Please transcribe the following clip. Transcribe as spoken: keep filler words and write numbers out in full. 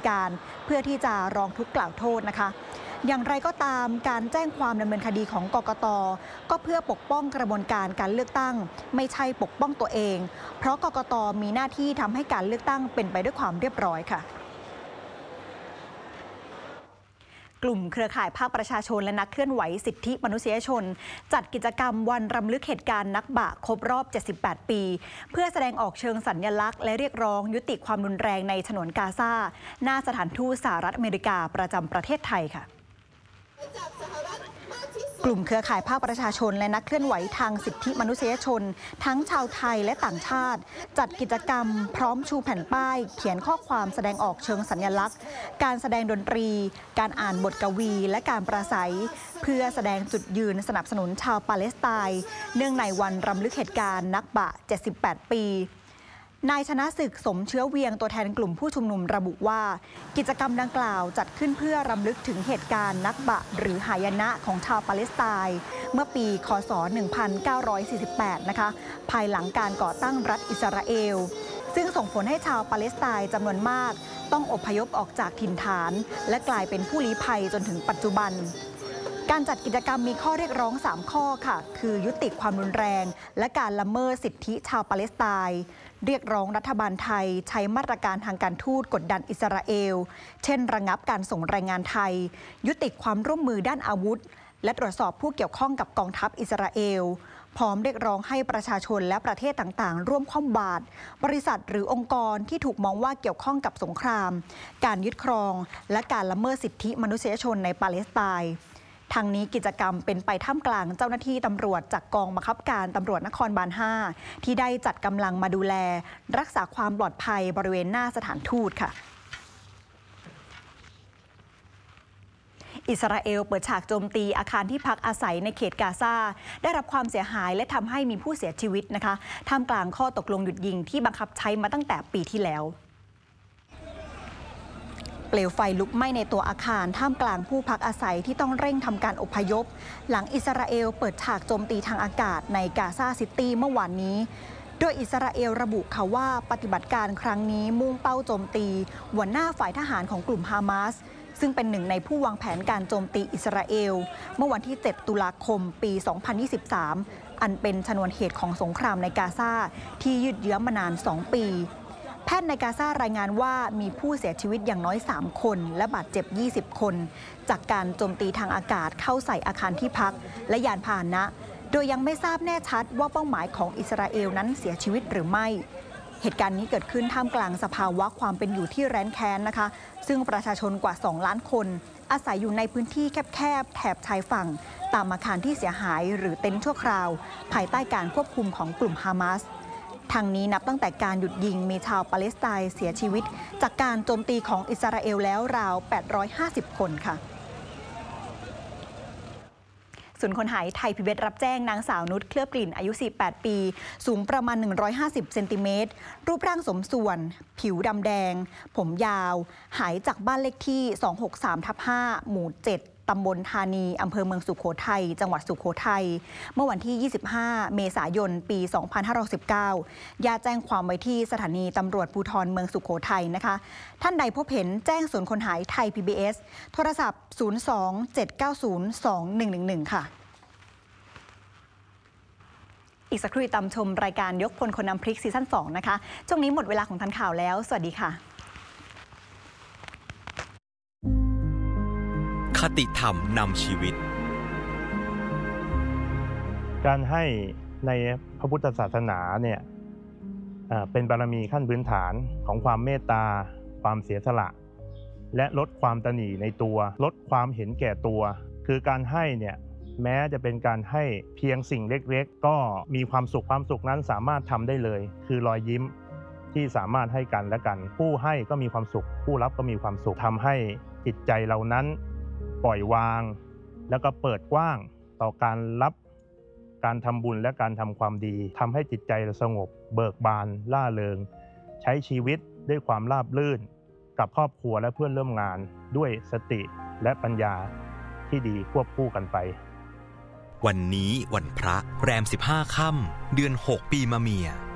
การเพื่อที่จะร้องทุกข์กล่าวโทษนะคะอย่างไรก็ตามการแจ้งความดำเนินคดีของกกต.ก็เพื่อปกป้องกระบวนการการเลือกตั้งไม่ใช่ปกป้องตัวเองเพราะกกต.มีหน้าที่ทำให้การเลือกตั้งเป็นไปด้วยความเรียบร้อยค่ะกลุ่มเครือข่ายภาคประชาชนและนักเคลื่อนไหวสิทธิมนุษยชนจัดกิจกรรมวันรำลึกเหตุการณ์นักบะครบรอบเจ็ดสิบแปดปีเพื่อแสดงออกเชิงสัญลักษณ์และเรียกร้องยุติความรุนแรงในฉนวนกาซาหน้าสถานทูตสหรัฐอเมริกาประจำประเทศไทยค่ะกลุ่มเครือข่ายภาคประชาชนและนักเคลื่อนไหวทางสิทธิมนุษยชนทั้งชาวไทยและต่างชาติจัดกิจกรรมพร้อมชูแผ่นป้ายเขียนข้อความแสดงออกเชิงสัญลักษณ์การแสดงดนตรีการอ่านบทกวีและการปราศัยเพื่อแสดงจุดยืนสนับสนุนชาวปาเลสไตน์เนื่องในวันรำลึกเหตุการณ์นักบะเจ็ดสิบแปดปีนายชนะศึกสมเชื้อเวียงตัวแทนกลุ่มผู้ชุมนุมระบุว่ากิจกรรมดังกล่าวจัดขึ้นเพื่อรำลึกถึงเหตุการณ์นักบะหรือหายนะของชาวปาเลสไตน์เมื่อปีค.ศ. หนึ่งพันเก้าร้อยสี่สิบแปดนะคะภายหลังการก่อตั้งรัฐอิสราเอลซึ่งส่งผลให้ชาวปาเลสไตน์จำนวนมากต้องอพยพออกจากถิ่นฐานและกลายเป็นผู้ลี้ภัยจนถึงปัจจุบันการจัดกิจกรรมมีข้อเรียกร้องสามข้อค่ะคือยุติความรุนแรงและการละเมิดสิทธิชาวปาเลสไตน์เรียกร้องรัฐบาลไทยใช้มาตรการทางการทูตกดดันอิสราเอลเช่นระงับการส่งแรงงานไทยยุติความร่วมมือด้านอาวุธและตรวจสอบผู้เกี่ยวข้องกับกองทัพอิสราเอลพร้อมเรียกร้องให้ประชาชนและประเทศต่างๆร่วมคว่ำบาตรบริษัทหรือองค์กรที่ถูกมองว่าเกี่ยวข้องกับสงครามการยึดครองและการละเมิดสิทธิมนุษยชนในปาเลสไตน์ทางนี้กิจกรรมเป็นไปท่ามกลางเจ้าหน้าที่ตำรวจจากกองบังคับการตำรวจนครบาลห้าที่ได้จัดกำลังมาดูแลรักษาความปลอดภัยบริเวณหน้าสถานทูตค่ะอิสราเอลเปิดฉากโจมตีอาคารที่พักอาศัยในเขตกาซาได้รับความเสียหายและทำให้มีผู้เสียชีวิตนะคะท่ามกลางข้อตกลงหยุดยิงที่บังคับใช้มาตั้งแต่ปีที่แล้วเปลวไฟลุกไหม้ในตัวอาคารท่ามกลางผู้พักอาศัยที่ต้องเร่งทำการอพยพหลังอิสราเอลเปิดฉากโจมตีทางอากาศในกาซาซิตี้เมื่อวานนี้โดยอิสราเอลระบุค่ะว่าปฏิบัติการครั้งนี้มุ่งเป้าโจมตีหัวหน้าฝ่ายทหารของกลุ่มฮามาสซึ่งเป็นหนึ่งในผู้วางแผนการโจมตีอิสราเอลเมื่อวันที่เจ็ดตุลาคมปีสองพันยี่สิบสามอันเป็นชนวนเหตุของสงครามในกาซาที่ยืดเยื้อมานานสองปีแพทย์ในกาซารายงานว่ามีผู้เสียชีวิตอย่างน้อยสามคนและบาดเจ็บยี่สิบคนจากการโจมตีทางอากาศเข้าใส่อาคารที่พักและยานพาหนะโดยยังไม่ทราบแน่ชัดว่าเป้าหมายของอิสราเอลนั้นเสียชีวิตหรือไม่เหตุการณ์นี้เกิดขึ้นท่ามกลางสภาวะความเป็นอยู่ที่แร้นแค้นนะคะซึ่งประชาชนกว่าสองล้านคนอาศัยอยู่ในพื้นที่แคบๆแถบชายฝั่งตามอาคารที่เสียหายหรือเต็นท์ชั่วคราวภายใต้การควบคุมของกลุ่มฮามาสทางนี้นับตั้งแต่การหยุดยิงมีชาวปาเลสไตน์เสียชีวิตจากการโจมตีของอิสราเอลแล้วราวแปดร้อยห้าสิบคนค่ะศูนย์คนหายไทย พี บี เอส รับแจ้งนางสาวนุชเคลือบกลิ่นอายุสี่สิบแปดปีสูงประมาณหนึ่งร้อยห้าสิบเซนติเมตรรูปร่างสมส่วนผิวดำแดงผมยาวหายจากบ้านเลขที่สองหกสามทับห้าหมู่เจ็ดตำบลธานีอำเภอเมืองสุโขทัยจังหวัดสุโขทัยเมื่อวันที่ยี่สิบห้าเมษายนปีสองพันห้าร้อยสิบเก้าญาติแจ้งความไว้ที่สถานีตำรวจภูธรเมืองสุโขทัยนะคะท่านใดพบเห็นแจ้งศูนย์คนหายไทย พี บี เอส โทรศัพท์ศูนย์ สอง เจ็ด เก้า ศูนย์ สอง หนึ่ง หนึ่ง หนึ่งค่ะอีกสักครู่ตามชมรายการยกพลคนนำพริกซีซั่นสองนะคะช่วงนี้หมดเวลาของทันข่าวแล้วสวัสดีค่ะคติธรรมนำชีวิตการให้ในพระพุทธศาสนาเนี่ยเป็นบารมีขั้นพื้นฐานของความเมตตาความเสียสละและลดความตณีในตัวลดความเห็นแก่ตัวคือการให้เนี่ยแม้จะเป็นการให้เพียงสิ่งเล็กๆก็มีความสุขความสุขนั้นสามารถทำได้เลยคือรอยยิ้มที่สามารถให้กันและกันผู้ให้ก็มีความสุขผู้รับก็มีความสุขทำให้จิตใจเรานั้นปล่อยวางแล้วก็เปิดกว้างต่อการรับการทำบุญและการทำความดีทำให้จิตใจเราสงบเบิกบานล่าเริงใช้ชีวิตด้วยความราบรื่นกับครอบครัวและเพื่อนร่วมงานด้วยสติและปัญญาที่ดีควบคู่กันไปวันนี้วันพระแรมสิบห้าค่ำเดือนหกปีมะเมีย